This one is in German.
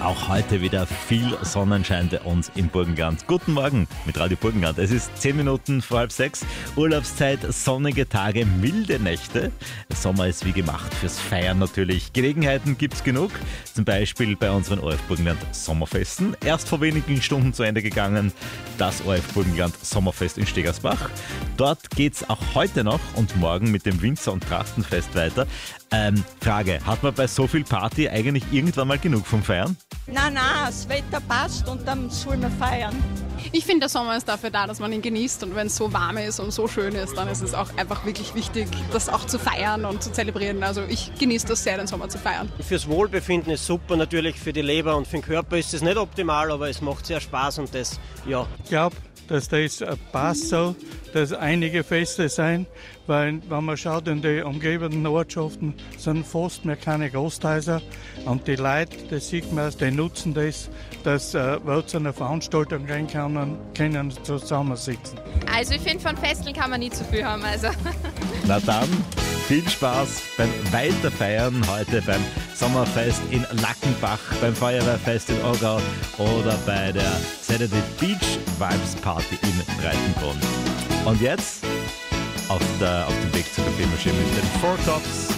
Auch heute wieder viel Sonnenschein bei uns im Burgenland. Guten Morgen mit Radio Burgenland. Es ist 10 Minuten vor halb 6. Urlaubszeit, sonnige Tage, milde Nächte. Der Sommer ist wie gemacht fürs Feiern natürlich. Gelegenheiten gibt's genug. Zum Beispiel bei unseren ORF Burgenland Sommerfesten. Erst vor wenigen Stunden zu Ende gegangen, das ORF Burgenland Sommerfest in Stegersbach. Dort geht's auch heute noch und morgen mit dem Winzer- und Trachtenfest weiter. Frage, hat man bei so viel Party eigentlich irgendwann mal genug vom Feiern? Nein, das Wetter passt und dann soll man feiern. Ich finde, der Sommer ist dafür da, dass man ihn genießt, und wenn es so warm ist und so schön ist, dann ist es auch einfach wirklich wichtig, das auch zu feiern und zu zelebrieren. Also ich genieße das sehr, den Sommer zu feiern. Fürs Wohlbefinden ist super, natürlich für die Leber und für den Körper ist es nicht optimal, aber es macht sehr Spaß und das, ja. Ich glaube, dass das passt so, dass einige Feste sein, weil wenn man schaut, in die umgebenden Ortschaften sind fast mehr keine Gasthäuser und die Leute, das sieht man, die nutzen das, dass wir zu einer Veranstaltung rein können zusammensitzen. Also ich finde, von Festeln kann man nie zu viel haben. Also. Na dann, viel Spaß beim Weiterfeiern heute beim Sommerfest in Lackenbach, beim Feuerwehrfest in Aargau oder bei der Saturday Beach Vibes Party in Breitenbrunn. Und jetzt auf dem Weg zur Kaffeemaschine mit den Four Tops.